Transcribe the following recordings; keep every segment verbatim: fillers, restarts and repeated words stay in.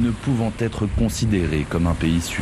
ne pouvant être considéré comme un pays sûr.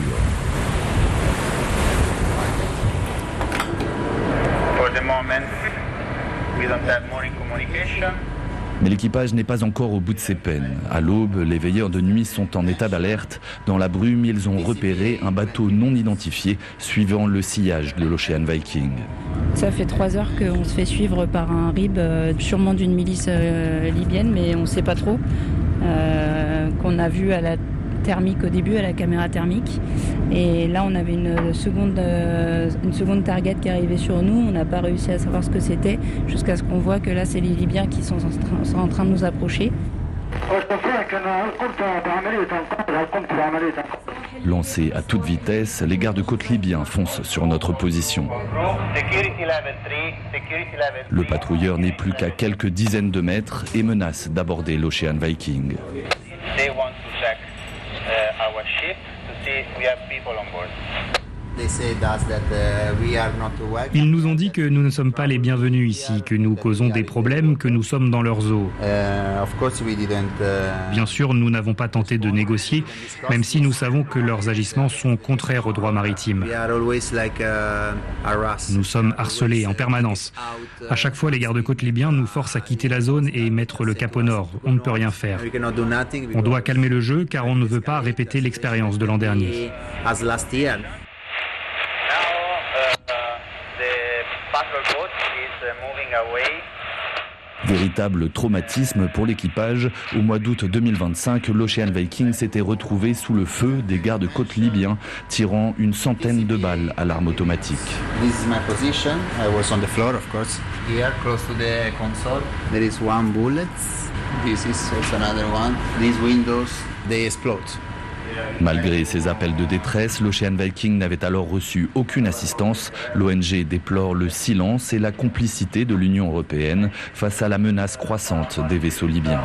For the moment, we don't have morning communication. Mais l'équipage n'est pas encore au bout de ses peines. À l'aube, les veilleurs de nuit sont en état d'alerte. Dans la brume, ils ont repéré un bateau non identifié suivant le sillage de l'Ocean Viking. Ça fait trois heures qu'on se fait suivre par un R I B, euh, sûrement d'une milice euh, libyenne, mais on ne sait pas trop. Euh, qu'on a vu à la thermique au début, à la caméra thermique. Et là, on avait une seconde, euh, une seconde target qui arrivait sur nous. On n'a pas réussi à savoir ce que c'était, jusqu'à ce qu'on voit que là, c'est les Libyens qui sont en train, sont en train de nous approcher. Lancés à toute vitesse, les gardes-côtes libyens foncent sur notre position. Le patrouilleur n'est plus qu'à quelques dizaines de mètres et menace d'aborder l'Ocean Viking. Ils nous ont dit que nous ne sommes pas les bienvenus ici, que nous causons des problèmes, que nous sommes dans leurs eaux. Bien sûr, nous n'avons pas tenté de négocier, même si nous savons que leurs agissements sont contraires au droit maritime. Nous sommes harcelés en permanence. À chaque fois, les gardes-côtes libyens nous forcent à quitter la zone et mettre le cap au nord. On ne peut rien faire. On doit calmer le jeu car on ne veut pas répéter l'expérience de l'an dernier. Véritable traumatisme pour l'équipage. Au mois d'août deux mille vingt-cinq, l'Ocean Viking s'était retrouvé sous le feu des gardes-côtes libyens, tirant une centaine de balles à l'arme automatique. This is my position. I was on the floor, of course. Here, close to the console, there is one bullet. This is also another one. These windows, they explode. Malgré ces appels de détresse, l'Ocean Viking n'avait alors reçu aucune assistance. L'O N G déplore le silence et la complicité de l'Union européenne face à la menace croissante des vaisseaux libyens.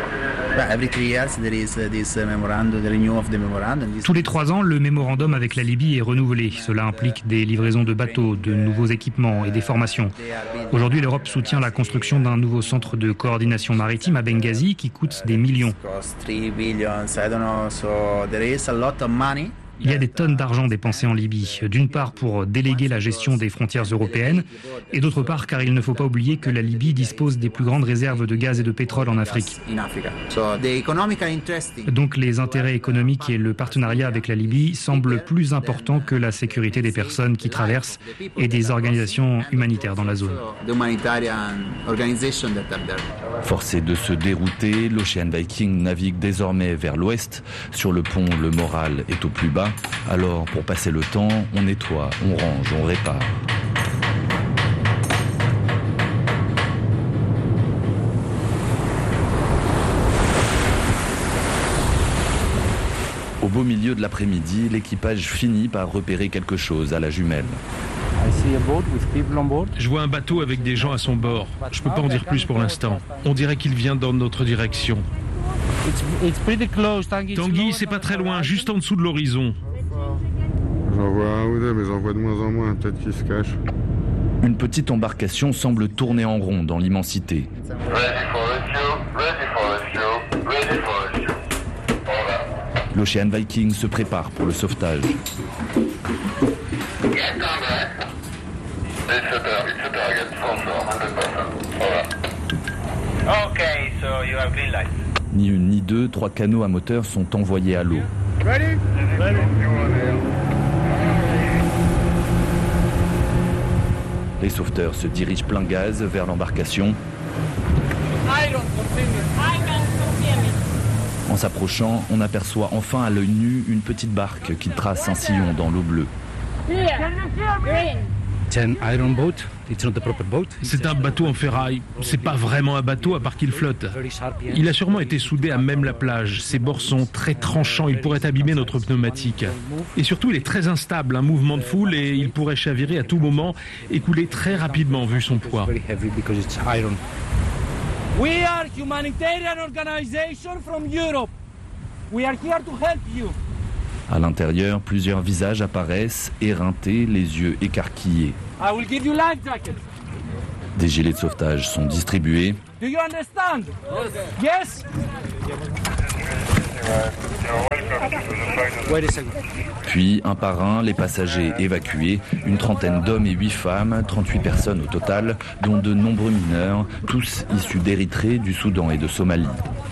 Tous les trois ans, le mémorandum avec la Libye est renouvelé. Cela implique des livraisons de bateaux, de nouveaux équipements et des formations. Aujourd'hui, l'Europe soutient la construction d'un nouveau centre de coordination maritime à Benghazi qui coûte des millions. Il y a des tonnes d'argent dépensé en Libye, d'une part pour déléguer la gestion des frontières européennes, et d'autre part car il ne faut pas oublier que la Libye dispose des plus grandes réserves de gaz et de pétrole en Afrique. Donc les intérêts économiques et le partenariat avec la Libye semblent plus importants que la sécurité des personnes qui traversent et des organisations humanitaires dans la zone. Forcé de se dérouter, l'Ocean Viking navigue désormais vers l'ouest. Sur le pont, le moral est au plus bas. Alors, pour passer le temps, on nettoie, on range, on répare. Au beau milieu de l'après-midi, l'équipage finit par repérer quelque chose à la jumelle. Je vois un bateau avec des gens à son bord. Je ne peux pas en dire plus pour l'instant. On dirait qu'il vient dans notre direction. Tanguy, c'est pas très loin, juste en dessous de l'horizon. J'en vois un ou deux, mais j'en vois de moins en moins, peut-être qu'ils se cachent. Une petite embarcation semble tourner en rond dans l'immensité. L'Ocean Viking se prépare pour le sauvetage. Okay, so you have green light. Ni une ni deux, trois canots à moteur sont envoyés à l'eau. Les sauveteurs se dirigent plein gaz vers l'embarcation. En s'approchant, on aperçoit enfin à l'œil nu une petite barque qui trace un sillon dans l'eau bleue. C'est un bateau en ferraille. C'est pas vraiment un bateau à part qu'il flotte. Il a sûrement été soudé à même la plage. Ses bords sont très tranchants. Il pourrait abîmer notre pneumatique. Et surtout, il est très instable. Un mouvement de foule et il pourrait chavirer à tout moment et couler très rapidement vu son poids. We are humanitarian organization from Europe. We are here to help you. À l'intérieur, plusieurs visages apparaissent, éreintés, les yeux écarquillés. I will give you life jacket. Des gilets de sauvetage sont distribués. Do you understand? Yes. Yes? Puis, un par un, les passagers évacués, une trentaine d'hommes et huit femmes, trente-huit personnes au total, dont de nombreux mineurs, tous issus d'Érythrée, du Soudan et de Somalie.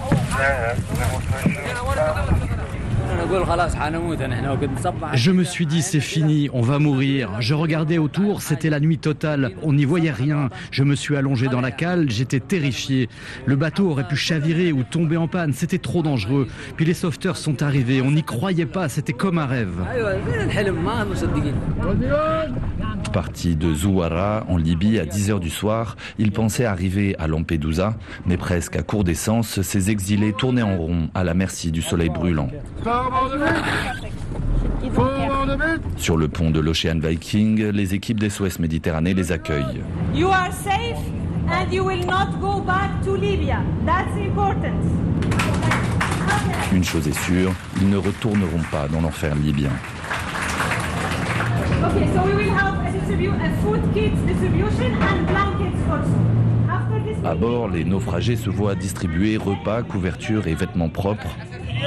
Je me suis dit c'est fini, on va mourir. Je regardais autour, c'était la nuit totale, on n'y voyait rien. Je me suis allongé dans la cale, j'étais terrifié. Le bateau aurait pu chavirer ou tomber en panne, c'était trop dangereux. Puis les sauveteurs sont arrivés, on n'y croyait pas, c'était comme un rêve. Parti de Zouara, en Libye, à dix heures du soir, il pensait arriver à Lampedusa, mais presque à court d'essence, ces exilés tournaient en rond à la merci du soleil brûlant. Sur le pont de l'Ocean Viking, les équipes d'S O S Méditerranée les accueillent. You are safe and you will not go back to Libya. That's important. Une chose est sûre, ils ne retourneront pas dans l'enfer libyen. Okay, so we will have a, distribu- a food kit distribution and blankets also. À bord, les naufragés se voient distribuer repas, couvertures et vêtements propres.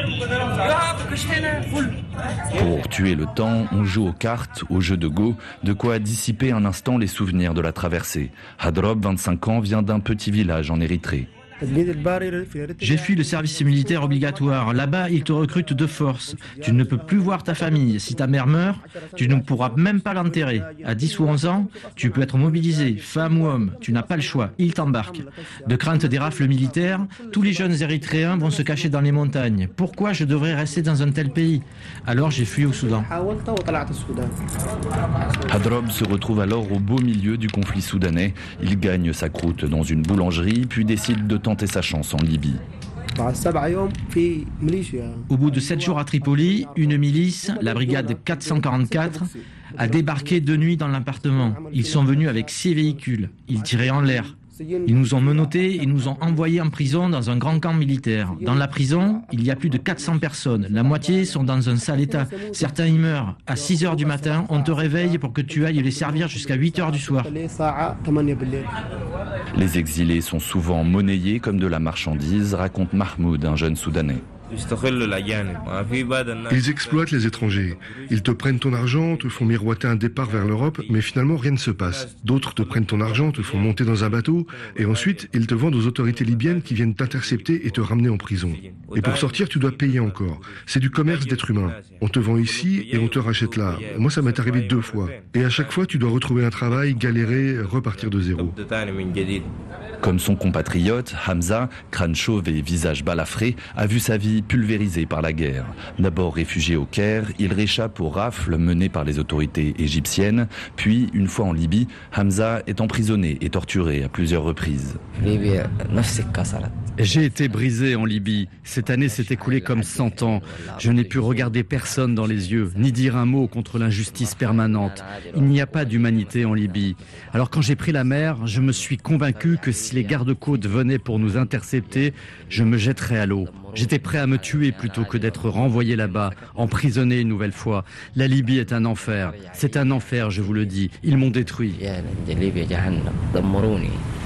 Pour tuer le temps, on joue aux cartes, aux jeux de go, de quoi dissiper un instant les souvenirs de la traversée. Hadrob, vingt-cinq ans, vient d'un petit village en Érythrée. J'ai fui le service militaire obligatoire. Là-bas, ils te recrutent de force. Tu ne peux plus voir ta famille. Si ta mère meurt, tu ne pourras même pas l'enterrer. À dix ou onze ans, tu peux être mobilisé, femme ou homme. Tu n'as pas le choix. Ils t'embarquent. De crainte des rafles militaires, tous les jeunes Érythréens vont se cacher dans les montagnes. Pourquoi je devrais rester dans un tel pays? Alors j'ai fui au Soudan. Hadrob se retrouve alors au beau milieu du conflit soudanais. Il gagne sa croûte dans une boulangerie, puis décide de tenter sa chance en Libye. Au bout de sept jours à Tripoli, une milice, la brigade quatre cent quarante-quatre, a débarqué de nuit dans l'appartement. Ils sont venus avec six véhicules. Ils tiraient en l'air. Ils nous ont menottés et nous ont envoyés en prison dans un grand camp militaire. Dans la prison, il y a plus de quatre cents personnes. La moitié sont dans un sale état. Certains y meurent. À six heures du matin, on te réveille pour que tu ailles les servir jusqu'à huit heures du soir. Les exilés sont souvent monnayés comme de la marchandise, raconte Mahmoud, un jeune Soudanais. Ils exploitent les étrangers. Ils te prennent ton argent, te font miroiter un départ vers l'Europe, mais finalement rien ne se passe. D'autres te prennent ton argent, te font monter dans un bateau, et ensuite ils te vendent aux autorités libyennes qui viennent t'intercepter et te ramener en prison. Et pour sortir, tu dois payer encore. C'est du commerce d'êtres humains. On te vend ici et on te rachète là. Moi, ça m'est arrivé deux fois. Et à chaque fois, tu dois retrouver un travail, galérer, repartir de zéro. Comme son compatriote, Hamza, crâne chauve et visage balafré, a vu sa vie pulvérisée par la guerre. D'abord réfugié au Caire, il réchappe aux rafles menées par les autorités égyptiennes. Puis, une fois en Libye, Hamza est emprisonné et torturé à plusieurs reprises. J'ai été brisé en Libye. Cette année s'est écoulée comme cent ans. Je n'ai pu regarder personne dans les yeux, ni dire un mot contre l'injustice permanente. Il n'y a pas d'humanité en Libye. Alors quand j'ai pris la mer, je me suis convaincu que si les gardes-côtes venaient pour nous intercepter, je me jetterais à l'eau. J'étais prêt à me tuer plutôt que d'être renvoyé là-bas, emprisonné une nouvelle fois. La Libye est un enfer. C'est un enfer, je vous le dis. Ils m'ont détruit.